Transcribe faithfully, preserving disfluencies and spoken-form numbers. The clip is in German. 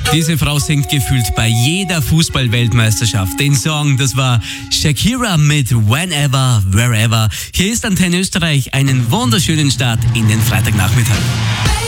Diese Frau singt gefühlt bei jeder Fußball-Weltmeisterschaft. Den Song, das war Shakira mit Whenever, Wherever. Hier ist Antenne Österreich. Einen wunderschönen Start in den Freitagnachmittag.